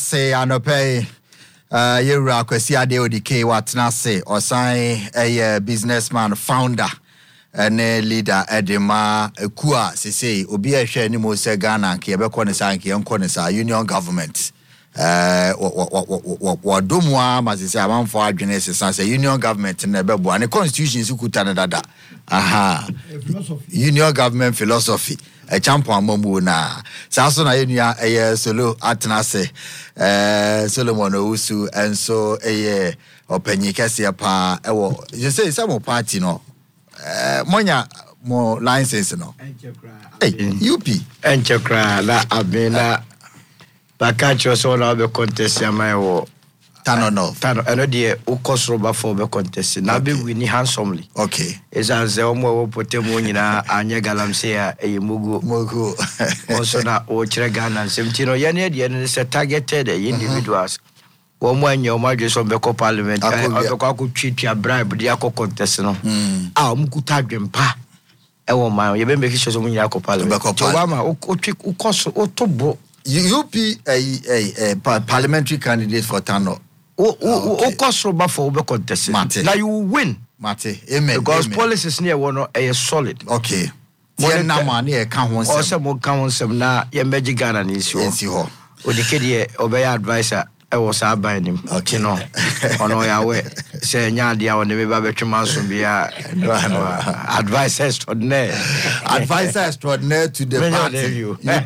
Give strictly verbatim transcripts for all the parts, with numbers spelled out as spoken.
say anope uh yewura kwasi ade odike watna say osan a businessman founder and leader edema ekua sese obi ehwe ni mo se Ghana nke yebekọ ne sa nke yenko ne sa union government eh wa domwa masese amanfo adwene sesa say union government na bebo and constitution sukuta na dada aha union government philosophy a champion amamu na saso na yenua eye solo atena se eh Solomon Owusu enso eye opanyi kese pa ewo you say some party no eh monya mo license no hey U P enchekra la abena bakacho so na be contest amaewo tano no tano eno de ukosro ba for be contest na be wini handsomely okay ezanze omo wo potemu nyina anye galamse ya eyemugu mugu also na o kire Ghana seventeen ye ne de ne se targeted individuals wo mo anye o madwe so be ko parliament o ko akotwitwa bribe de akọ contest no ah omukuta adwempa e wo man ye be make sure so mo nyina akọ parliament so ma o ukosro o tobo U P a parliamentary candidate for Tano. O o o ba for be contest. Now you win. Mate. Amen. Because policies near one are solid. Okay. Mo na ma na e ka ho nsem. O se mo ka ho nsem na ye meji Ghana ni isi ho. Isi ho. O de kedie obeya advisor e wo sa ban nim. Okay no. Ono ya we se nya dia won me ba betwema so bia advisor extraordinaire. Advisor extraordinaire to the party.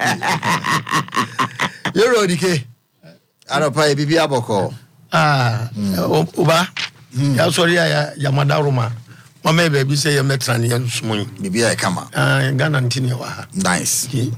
You're okay. Aropa bibi aboko. Ah, oba. Ya sorry ya ya madaruma. Mama baby say ya metrani ya sumun. Bibi ya kama. Ah, Ghana ntini wa. Nice. Ye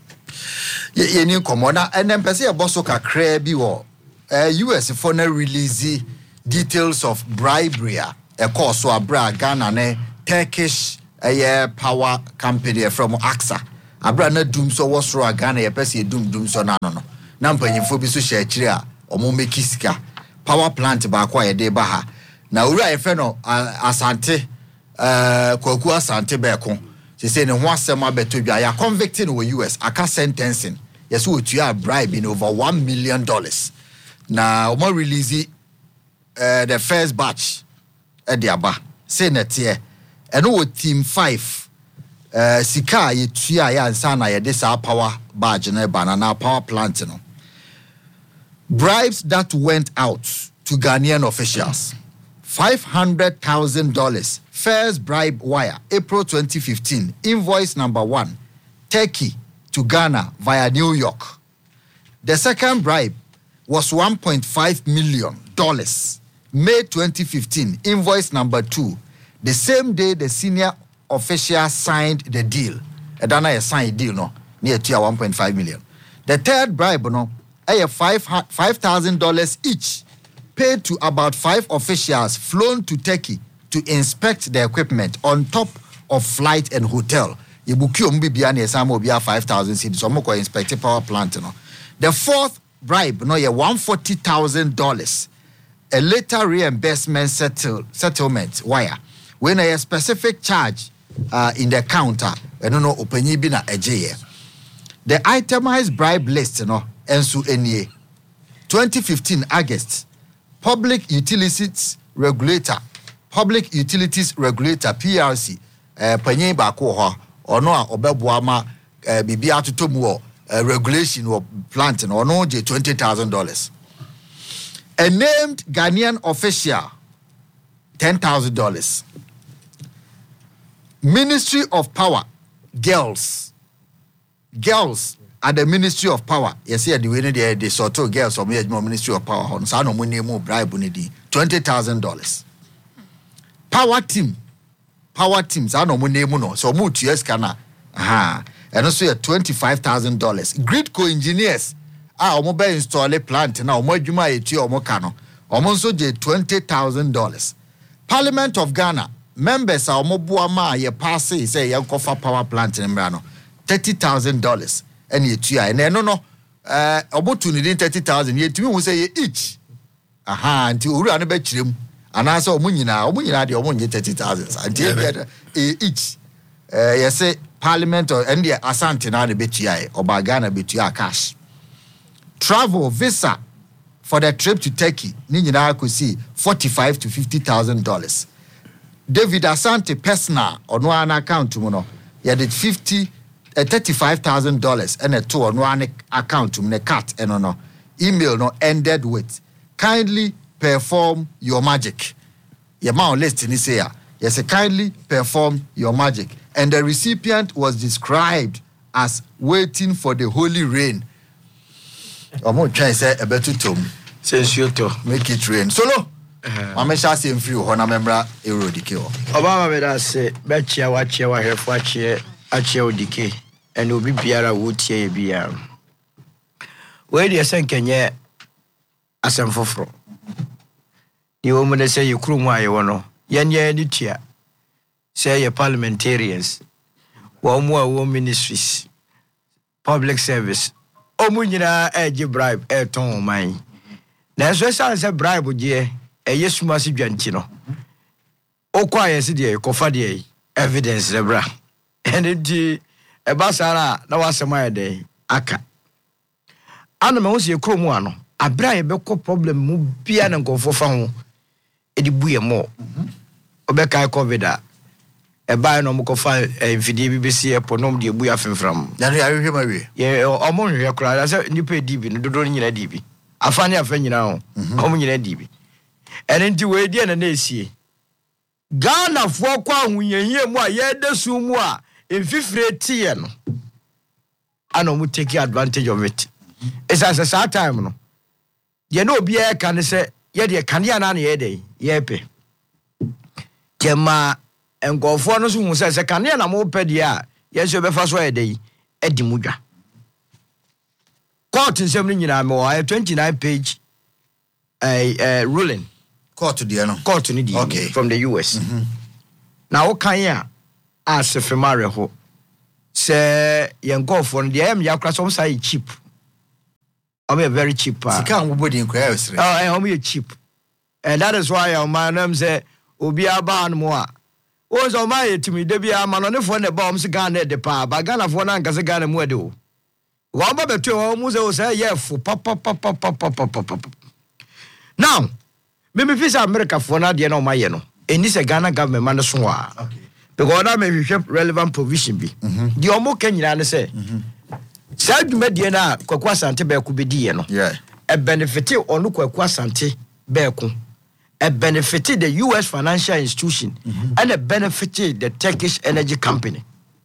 ye ni komoda enen pese e boso kakra bi wo. Eh U S for na release details of bribery e course so abra Ghana ne Turkish eh power company from AXA. Abra na dum so was ro Ghana ye pese dum dum so na no no. Na mpanyimfo bi so hye akire a omo make sika power plant ba kwa ye de ba ha na owura ye fe no asante eh kwaku asante be ko se se ne ho asem abeto bia ya convicting in U S aka sentencing yes we to bribe in over one million dollars na omo release uh, the first batch e de aba say net here eno wo team five uh, sika ye tua ya ansa na ye de sa power badge na banana power plant no. Bribes that went out to Ghanaian officials. five hundred thousand dollars. First bribe wire, April twenty fifteen. Invoice number one. Turkey to Ghana via New York. The second bribe was one point five million dollars. May twenty fifteen. Invoice number two. The same day the senior official signed the deal. Edana signed deal no. Near to one point five million. The third bribe no. A five five thousand dollars each, paid to about five officials flown to Turkey to inspect the equipment on top of flight and hotel. Ibukio mbibia ne samo bia five thousand cedis. So moko inspect power plant no. The fourth bribe no ye one forty thousand dollars. A later reimbursement settle settlement wire. When a specific charge uh, in the counter, I don't know openyi bi na eje. The itemized bribe list no. Ensu Enye. twenty fifteen August. Public Utilities Regulator. Public Utilities Regulator P R C. Eh panyin ba ko ho. Ono a obeboa ma eh bibi atotomu wo regulation wo plant no ono je twenty thousand dollars. A named Ghanaian official ten thousand dollars. Ministry of Power girls. Girls at the Ministry of Power, yes, yeah, the way they they sort of girls from the Ministry of Power on Sano money more bribe unidi twenty thousand dollars. Power team, power teams, Sano money no so mu two years kana aha and also a twenty five thousand dollars. Gridco engineers ah omo be install a plant na omo adwuma eti omo kano omo so je twenty thousand dollars. Parliament of Ghana members are omo bua ma ye pass say ye kofa power plant in Mrano thirty thousand dollars. And ye tua and no no uh about to need thirty thousand ye to me say each aha until uru an be chirem and answer omo nyina omo nyina de omo nye thirty thousand until each uh ye say parliament or and the asante na de betua e oba Ghana betua cash. Travel visa for the trip to Turkey, ni nyina could see forty-five to fifty thousand dollars. David Asante personal on one account mu no, he did fifty uh, thirty-five thousand dollars and a two on one account to cat and no email no ended with kindly perform your magic. Your man list ni say yes, kindly perform your magic, and the recipient was described as waiting for the holy rain. Omo try say e betu tom sense you to make it rain solo mama sha say mfiri ho na membra erodike ho obama me da say be chia wa chia wa hefo achie achie odike and obi biara wo tie bia we dey say kenye asem foforo ni wo mo dey say yekuru mu aye wo no yenye ni tia say ye parliamentarians wo mo a wo ministries public service omu nyina eji bribe e ton man na so say say bribe je e yesuma se dwanti no okwa ye se de kofa de evidence lebra and di e basara na wasema ye de aka ana me wo se kromu ano abra ye be ko problem mu bia na nkofo fa ho e di buye mo obeka covid a e ba no mo kofa mfidie bi besi e ponom de buya fenfram ya ya hwe ma we ye omo hwe kra say nipa dibi no dodo nyina dibi afane afa nyina ho omo nyina dibi ene nti we die na na esie Ghana fo kwa ahunyenye mu a ye desu mu a emfifire tie no ana mu take advantage of it. It's as a sad time no ye no obi e kan say ye de kan ya na na ye de ye pe kema engofo no so hu say say kan ya na mo pe de a ye so be fa so ye de edi mudwa court nsem ni nyina me wa twenty-nine page eh uh, uh, ruling court de no court ni di okay. From the U S. Mm-hmm. Now o kan ya as femare ho say ye ngofo no de am ya kra so say cheap. I'm a very cheap. Uh, Sika mo body inquiries. Oh, I'm a cheap. And that is why my name say obi aba no mo a. O so my to me de bia ma no ne fo ne ba om se Ghana de pa ba Ghana fo na nka se Ghana mu de o. Wa ba betu o mu se o say ye fo pa pa pa pa pa pa pa pa. Now, me me fisa America fo na de na o ma ye no. Eni se Ghana government man so a. Okay. Because that may be relevant provision bi. The omo kan nyina ne say. Sa dwumadie na Kwaku Asante be ku bedi ye no. Yeah. A benefit onu Kwaku Asante be ku. A benefit the U S financial institution mm-hmm. and a benefit the Turkish energy company.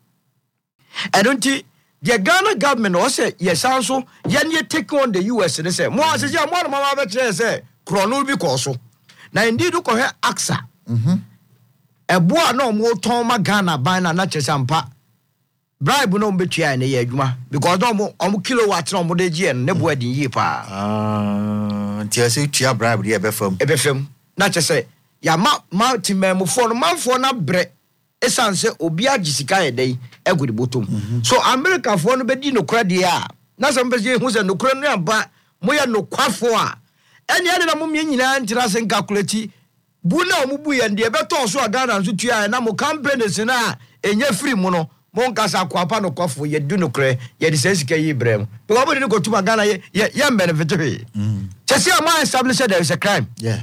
I don't think the Ghana government also yes also yen ye take on the U S they say mo say ya mo mama be tell say krono bi ko so. Na indeed ko he AXA. Mhm. E boa na mo ton ma Ghana ban na na chesampa. Bribe no betua na ye adwuma because omo omo kilowatt no mo de gie no ne bo adin yi pa ah tia se tua bribe de e be fam e be fam na che say ya ma multimem fo no manfo na bre esanse obi agisika ye dai egudi botom mm-hmm. So America fo no be di no kra de a na so be hu se no kra no aba mo ye no kwafo a ene ene na mo me nyina ntira se calculate bu na mo bu ye de be to so Ghana nso tua na mo campaigns na enye free mo no mon kasa kwapa no kwafo ye du no kre ye de sesika yi brem because body no go to Ghana ye ye benefit we mm chese am establish there is a crime. Yeah,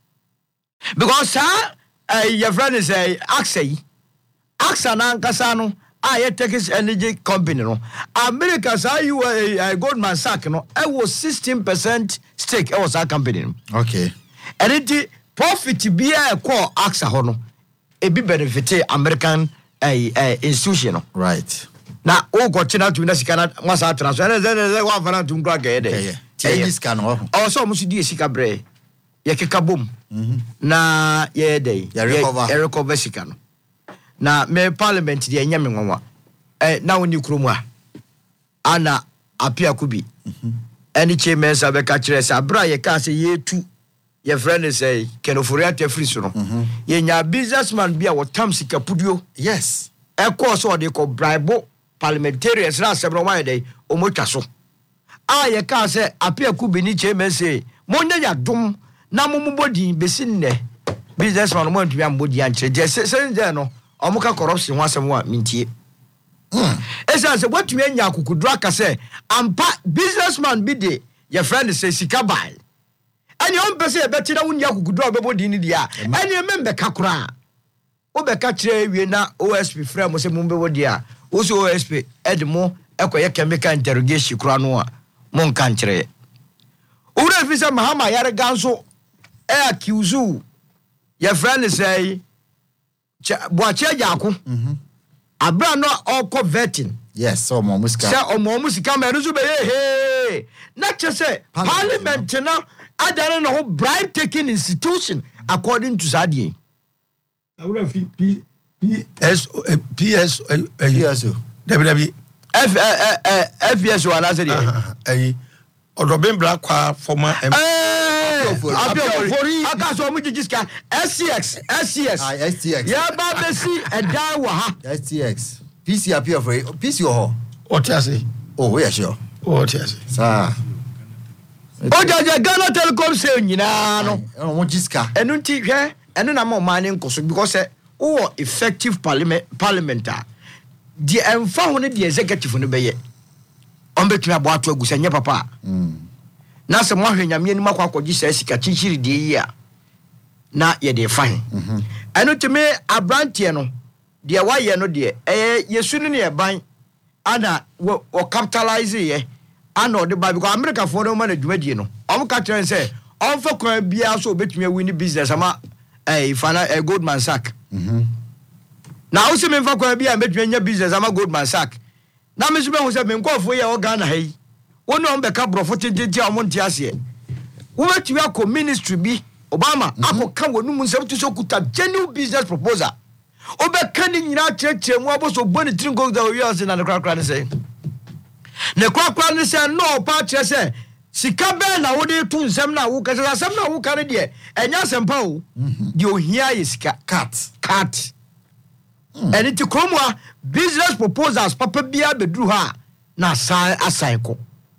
because sir uh, your friend is a AXA AXA na kasa no a ye Turkish energy company no America say you a Goldman Sachs no I was sixteen percent stake I was our company. Okay, and it profit be a call AXA ho no e be benefit American a uh, institution. Right. Na o go china to na sika na wasa transfer na ze wa fana to ngwa ga de. Okay. Tie sika no. O so mo su di sika bre. Ye keka bom. Mhm. Na ye dey. Ye recover. Ye recover sika no. Na me parliament de anya me nwanwa. Eh na woni kromu a. Ana apia kubi. Mhm. Any chairman sabe ka kire sa bra ye ka se ye tu. Your friend is say Kenofori ate free so no. Ye nya businessman bia wo tam sika pudio. Yes. E course so dey ko bribe parliamentarians na asem no why dey o mo twa so. Ah ye ka say apia kubi ni chairman say mo nya ya dum na mo mo bodi besi nne. Businessman mo ntwi am bodi anche. Je say say no o mo ka corruption ho asem wa mintie. Mm. Esa say what we nya akukudura ka say ampa businessman bi dey your friend say sika buy. Any on person better than you could draw about in India. And you remember Kakura. Obekache, we na O S P frame was a mumbo dia. Also O S P, Edmo, Equia chemical interrogation cranoa, Mon country. Ura visa Mahama Yaraganso, Air Kuzu. Your friend say, Boache Yaku. Abra no all vetting. Yes, so more musica. Say o more musica meruzu be hey. Not just say parliament now I don't know bribe taking institution according to Zadie. I would have P S P S P S O. W W F F S O anase dey. Eh Odobin Black former M. Abiofori akaso mu jijiska S C X S C S. Ah S T X. Ya ba be si edan wa ha. S T X. P C appear for P C or what you say? Oh, yeah, sure. What you say? Sir. O jaje Ghana Telecom say nyina no. Eh won jiska. Enu nti hwe enu na ma man nkoso because o effective parliament parliamentar. The emfa ho ne the executive no beye. On betumi abo ato agusa nye papa. Mm. Na se mo ahwe nyame ni makwa akogye sa sika chinchiri de yi a na ye de fan. Mhm. Enu timi abrantie no de wa ye no de eh yesu ne ne ban ana o capitalize ye ana o de ba because America for no man adwumadie no o ka tren say on fa kwa bia so obetumi win business ama eh fana eh, Goldman Sachs. Mhm. Na o se me fa kwa bia betumi nya business ama Goldman Sachs. Na me so be ho se me nkofo ye o Ghana hai woni on be ka brofo tententi a monte ase wo betumi akọ ministry bi Obama akọ ka wonu mu nsem to so kuta genuine business proposal obeka ni nyina cheche mu aboso boni tringo da wi ase na ne krakra ne se ne krakra ne se no pa che se sika be na wo de tu nsem na wo ka se nsem na wo ka ne de enya sempa o de ohia ye sika Cat. cat and it kromwa business proposals papa bia bedru ha na assign assign ko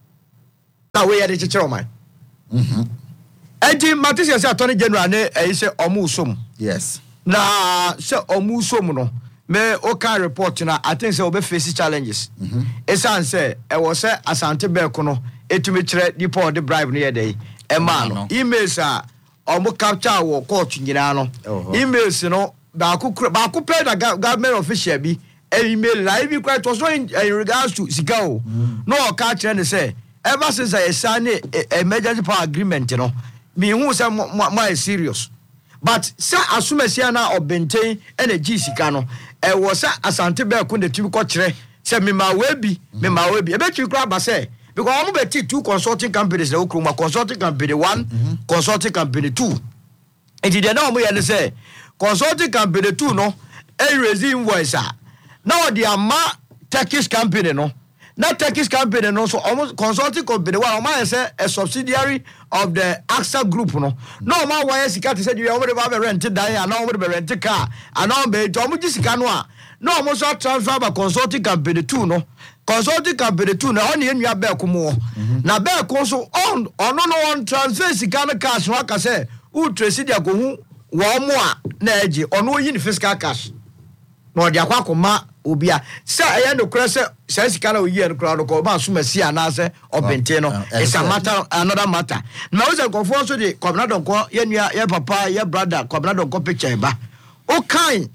na we ya de cheche o man Mhm. Enti Matthew say attorney general ne e say omu som. Yes. Na say omu som no me o can report na I think say obe face challenges. Mhm. Esan say e wo say Asante Beko no etumi kire report the bribe no ye dey. E ma no emails a omu capture wo court nyina no. Emails no ba ku ba ku pay the government official bi e email la e bi quite was in regards to Sigao. No o ka kire ne say ever since I signed a emergency power agreement, you know, me who say more serious. But say assume say na obtain energy sikano. E was say Asante Beko the two coachre say me ma we bi me ma we bi. E be twi kra ba say because I'm beti two consulting companies na okroma consulting company one, mm-hmm. consulting company two. And the na omo ye say consulting company two no e raise invoice a. Now the ama Turkish company no. Not Turkish company, no, so almost consulting company. Well, I say a subsidiary of the A X A group, no. No, my wife said you already have a rented die, and now we rented car, and now be Tomutis Canoa. No, almost transfer by consulting company two, no. Consulting company two, now only in your Belcomo. Now, Belco so on, or no one transfer Sicana cash, like I say, who trace it, go one more, Nedgy, or no in fiscal cash. No, the Aquacoma. Ubia say I no crase say kana o year crowd ko ba so masi anase obente no it's a matter another matter now we say confo so the covenant ko ye nua ye papa ye brother covenant ko picture ba o kan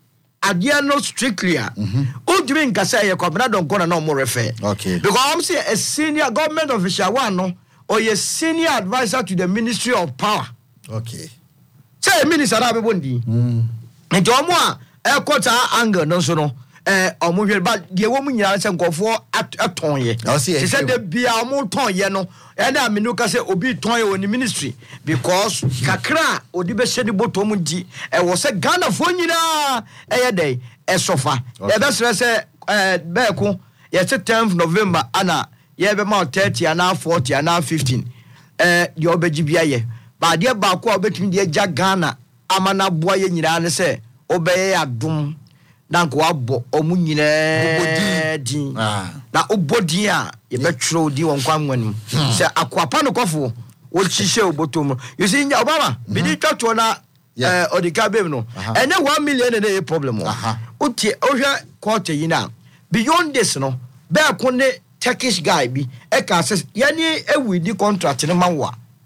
ade no strictly o dimi nka say ye covenant ko na no mo refer okay because I'm say a senior government official one no or ye senior advisor to the Ministry of Power okay say minister na be bondi mm nti omo a e kwota angle no so no eh omo hwe ba de wo mu nyira se nkofo aton ye se se de bia omo ton ye no e na me no ka se obi ton ye woni ministry because kakra odi be hye di botom nti e wo se Ghana fo nyira e ye dey e sofa e be sere se eh Beko ye se tenth November ana ye be ma thirty ana forty ana fifteen eh de obeji bia ye ba de ba ko obetumi de ja Ghana amana boa ye nyira ne se obeye adum na nko abo omu nyina din na obodin a ye betwro di won kwanwanu se akwapa no kofo wo chihye obotom you see Obama bi di twatwo na eh odika bem no ene one million na e problem o utie ohwe quarter yi na beyond this no be ko ne Turkish guy bi e ka se ye ni e wi di contract ne manwa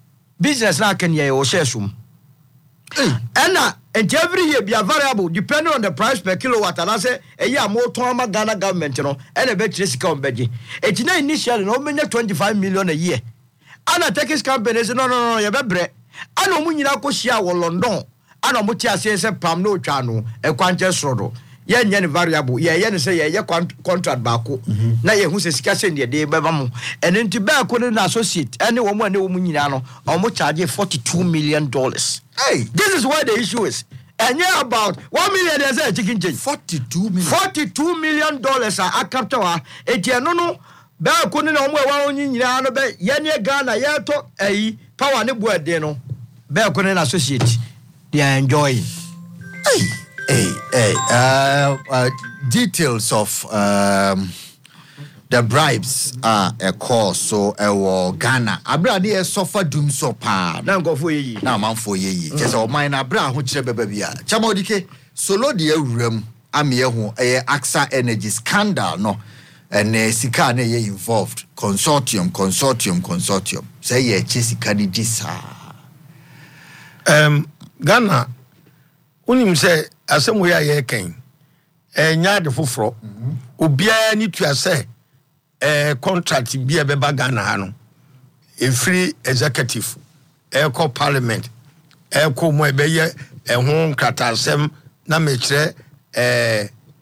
business na can ye o share sum and and every year be a variable depending on the price per kilowatt and I say a year more to Ghana government you know and a better discount beji it's not initially no many twenty-five million a year and a Turkish company say no no no you be bre and no money na ko share wo London and no muti ase say pam no twa no e kwanje srodo ye nya variable ye ye say ye contract baako na ye hu se sika se ne de beba mo and nti ba ko na associate and wo mo ne wo nyina no o mo charge forty-two million dollars. Hey, this is what the issue is. And yeah, about one million is a chicken change. Forty-two million. Forty-two million dollars are a capital. It ya no no. Be couldn't know where one in Yano be Yanya Ghana Yato a power ne board deno. Be couldn't associate. They are enjoying. Hey, hey, hey. Uh, uh, details of um. The bribes are a cause so a Ghana. Abra de suffer doom so pa. Now go for ye. Now man for ye. Just all mine abra who chebe baby. Chamodike solo de rem amie ho e AXA Energy scandal no. And uh, sika na ye involved consortium consortium consortium. Say ye chesika ni disa. Um Ghana unim say asem we aye ken. Eh nya de foforo. Obia ni tua say eh contract bi e beba Ghana ha no e free executive e ko parliament e ko mo e be ye e ho kratasem na me kire eh